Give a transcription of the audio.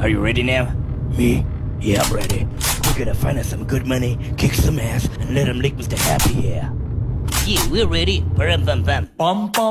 Are you ready now? Me? Yeah, I'm ready. We're gonna find us some good money, kick some ass, and let them lick Mr. Happy here. Yeah, we're ready. Bum bum bum. Bum bum